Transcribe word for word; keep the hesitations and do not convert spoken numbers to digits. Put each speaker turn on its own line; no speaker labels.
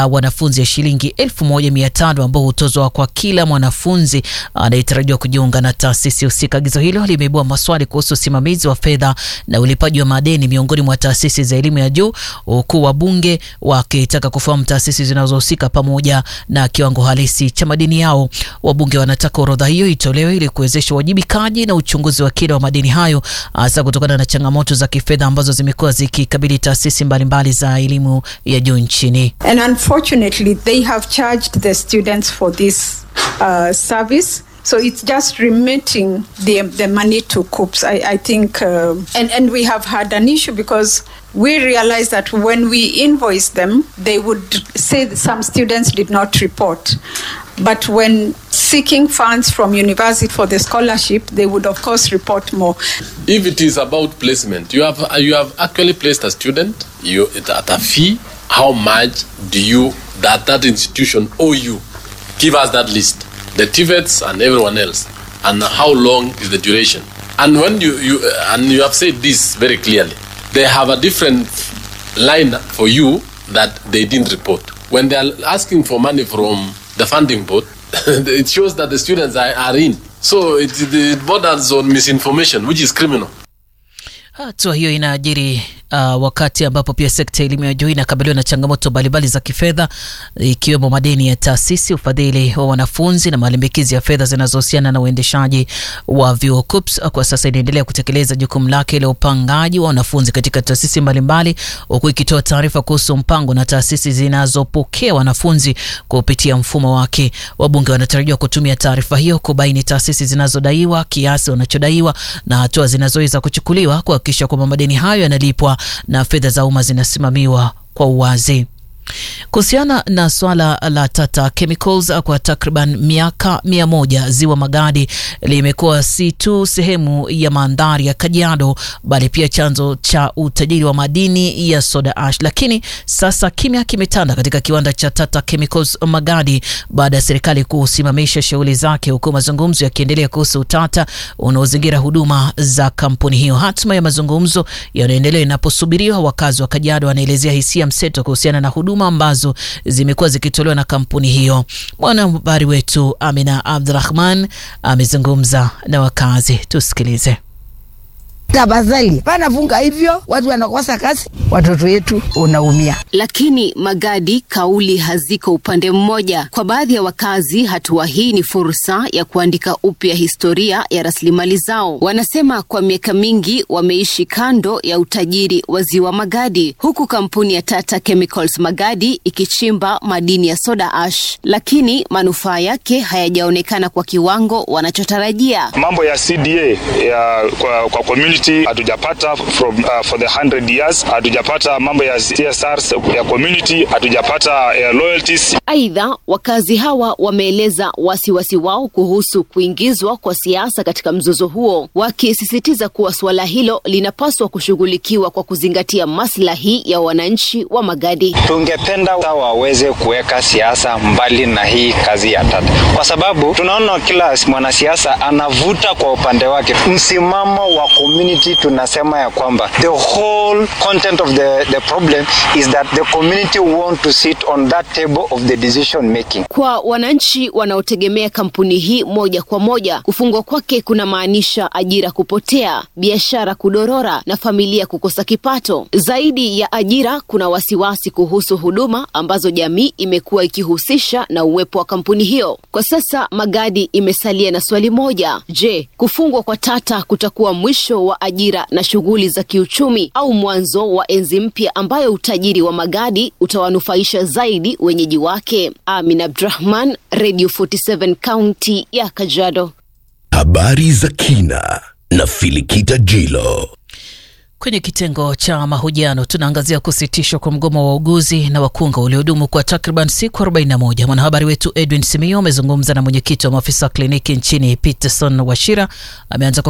ya wanafunzi ya shilingi elfu moja mia tano ambao hutozwa kwa kila mwanafunzi anayetarajiwa kujiunga na taasisi husika. Agizo hilo limeibua maswali kuhusu usimamizi wa fedha na ulipaji wa madeni miongoni mwa taasisi za elimu ya juu, huku wabunge wakitaka kufahamu taasisi zinazohusika pamoja na kiwango halisi cha madeni yao. Wabunge wanataka orodha hiyo itolewe ili kuwezesha wajibikaji na uchunguzi wa kina wa madeni hayo, hasa kutokana na changamoto za kifedha ambazo zimekuwa zikikabili taasisi mbalimbali za elimu ya juu nchini.
And unfortunately they have charged the students for this uh, service. So it's just remitting the the money to C U P S. I, I think, uh, and, and we have had an issue because we realized that when we invoice them, they would say that some students did not report. But when seeking funds from university for the scholarship, they would of course report more.
If it is about placement, you have you have actually placed a student, you at a fee. How much do you that that institution owe you? Give us that list. The T V E Ts and everyone else, and how long is the duration? And when you, you uh, and you have said this very clearly, they have a different line for you that they didn't report. When they are asking for money from the funding board, it shows that the students are, are in. So it, it borders on misinformation, which is criminal.
Hatua hiyo inaajiri uh, wakati ambapo pia sekta ya elimu ya juu inakabiliwa na changamoto mbalimbali za kifedha, ikiwemo madeni ya taasisi, ufadhili wa wanafunzi na malimbikizi ya fedha zinazohusiana na uendeshaji wa vyuo. C U P S kwa sasa inaendelea kutekeleza jukumu lake la upangaji wa wanafunzi katika taasisi mbalimbali, huku ikitoa taarifa kuhusu mpango na taasisi zinazopokea wanafunzi kupitia mfumo wake. Wabunge wanatarajiwa kutumia taarifa hiyo kubaini taasisi zinazodaiwa, kiasi wanachodaiwa na hatua zinazoweza kuchukuliwa kuhakikisha kwamba madeni hayo yanalipwa na fedha za umma zinasimamiwa kwa uwazi. Kuhusiana na swala la Tata Chemicals, kwa takriban miaka mia moja Ziwa Magadi limekuwa si tu sehemu ya mandhari ya Kajiado, bali pia chanzo cha utajiri wa madini ya soda ash. Lakini sasa kimya kimetanda katika kiwanda cha Tata Chemicals Magadi baada ya serikali kusimamisha shughuli zake, huku mazungumzo yakiendelea kuhusu utata unaozingira huduma za kampuni hiyo. Hatima ya mazungumzo yanaendelea inaposubiriwa. Wakazi wa Kajiado wanaelezea hisia mseto kuhusiana na huduma ambazo zimekuwa zikitolewa na kampuni hiyo. Mwanahabari wetu Amina Abdurrahman amezungumza na wakazi, tusikilize.
Tabazali, pana funga hivyo, watu wanakosa kazi, watoto wetu unaumia.
Lakini Magadi kauli haziko upande mmoja. Kwa baadhi ya wakazi, hatua hii ni fursa ya kuandika upya historia ya rasilimali zao. Wanasema kwa miaka mingi wameishi kando ya utajiri wa Ziwa Magadi, huku kampuni ya Tata Chemicals Magadi ikichimba madini ya soda ash, lakini manufaa yake hayajaonekana kwa kiwango wanachotarajia.
Mambo ya C D A ya kwa, kwa community hatujapata from uh, for the one hundred years, hatujapata mambo ya C S Rs ya community, hatujapata uh, loyalties.
Aidha, wakazi hawa wameeleza wasiwasi wao kuhusu kuingizwa kwa siasa katika mzozo huo, wakisisitiza kuwa swala hilo linapaswa kushughulikiwa kwa kuzingatia maslahi ya wananchi wa Magadi.
Tungependa waweze kuweka siasa mbali na hii kazi ya Tata, kwa sababu tunaona kila mwanasiasa anavuta kwa upande wake. Msimamo wa community tunasema ya kwamba the whole content of the the problem is that the community want to sit on that table of the decision making.
Kwa wananchi wanaotegemea kampuni hii moja kwa moja, kufungwa kwake kuna maanisha ajira kupotea, biashara kudorora na familia kukosa kipato. Zaidi ya ajira, kuna wasiwasi kuhusu huduma ambazo jamii imekuwa ikihusisha na uwepo wa kampuni hiyo. Kwa sasa Magadi imesalia na swali moja: je, kufungwa kwa Tata kutakuwa mwisho wa ajira na shughuli za kiuchumi au mwanzo wa enzi mpya ambayo utajiri wa Magadi utawanufaisha zaidi wenyeji wake? Amina Abdurrahman, Radio forty-seven, County ya Kajiado.
Habari za kina na Filikita Jilo.
Kwenye kitengo cha mahojiano tunaangazia kusitishwa kwa mgomo wa wauguzi na wakunga uliodumu kwa takriban siku arobaini na moja. Mwanahabari wetu Edwin Simio amezungumza na mwenyekiti wa maafisa kliniki nchini Peterson Washira. Ameanza